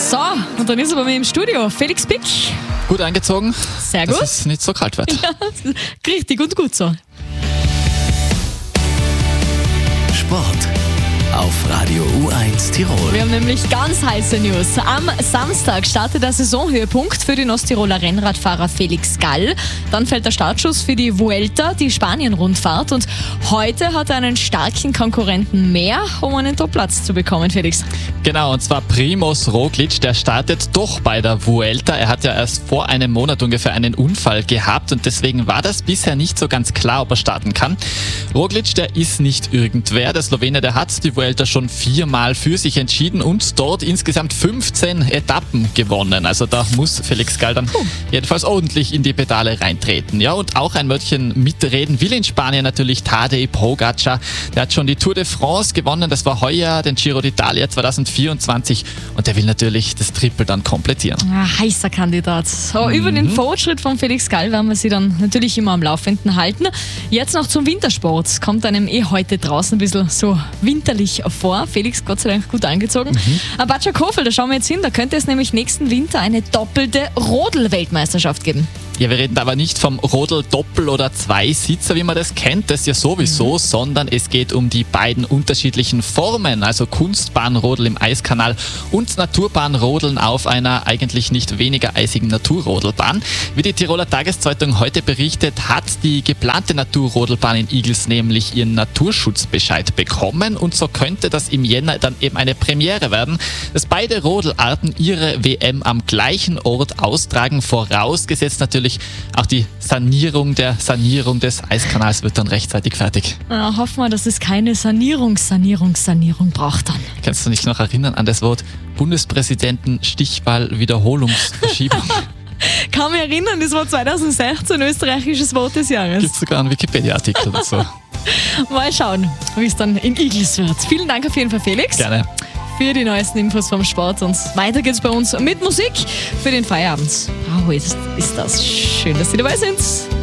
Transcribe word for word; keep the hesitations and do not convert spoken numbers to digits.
So, und dann ist er bei mir im Studio. Felix Pick. Gut angezogen. Sehr gut. Dass es nicht so kalt wird. Ja, richtig und gut so. Sport auf Radio U eins Tirol. Wir haben nämlich ganz heiße News. Am Samstag startet der Saisonhöhepunkt für den Osttiroler Rennradfahrer Felix Gall. Dann fällt der Startschuss für die Vuelta, die Spanien-Rundfahrt. Und heute hat er einen starken Konkurrenten mehr, um einen Topplatz zu bekommen, Felix. Genau, und zwar Primož Roglič, der startet doch bei der Vuelta. Er hat ja erst vor einem Monat ungefähr einen Unfall gehabt und deswegen war das bisher nicht so ganz klar, ob er starten kann. Roglič, der ist nicht irgendwer. Der Slowene, der hat die Vuelta schon viermal für sich entschieden und dort insgesamt fünfzehn Etappen gewonnen. Also da muss Felix Gall dann uh. jedenfalls ordentlich in die Pedale reintreten. Ja, und auch ein Wörtchen mitreden will in Spanien natürlich Tadej Pogačar. Der hat schon die Tour de France gewonnen. Das war heuer, den Giro d'Italia zwanzig vierundzwanzig und der will natürlich das Triple dann komplettieren. Ah, heißer Kandidat. So, mhm. Über den Fortschritt von Felix Gall werden wir sie dann natürlich immer am Laufenden halten. Jetzt noch zum Wintersport. Kommt einem eh heute draußen ein bisschen so winterlich vor. Felix, Gott sei Dank gut angezogen. Mhm. An Bad Schakofel, da schauen wir jetzt hin, da könnte es nämlich nächsten Winter eine doppelte Rodel-Weltmeisterschaft geben. Ja, wir reden aber nicht vom Rodel-Doppel- oder Zweisitzer, wie man das kennt, das ja sowieso, mhm. sondern es geht um die beiden unterschiedlichen Formen, also Kunstbahnrodel im Eiskanal und Naturbahnrodeln auf einer eigentlich nicht weniger eisigen Naturrodelbahn. Wie die Tiroler Tageszeitung heute berichtet, hat die geplante Naturrodelbahn in Igls nämlich ihren Naturschutzbescheid bekommen und so könnte das im Jänner dann eben eine Premiere werden, dass beide Rodelarten ihre W M am gleichen Ort austragen, vorausgesetzt natürlich auch die Sanierung der Sanierung des Eiskanals wird dann rechtzeitig fertig. Ja, hoffen wir, dass es keine Sanierung, Sanierung, Sanierung braucht dann. Kannst du dich noch erinnern an das Wort Bundespräsidenten Stichwahl Wiederholungsverschiebung? Kann mich erinnern, das war zwanzig sechzehn österreichisches Wort des Jahres. Gibt es sogar einen Wikipedia-Artikel dazu. Mal schauen, wie es dann in Igls wird. Vielen Dank auf jeden Fall, Felix. Gerne. Für die neuesten Infos vom Sport und weiter geht's bei uns mit Musik für den Feierabend. Oh, ist, ist das schön, dass Sie dabei sind.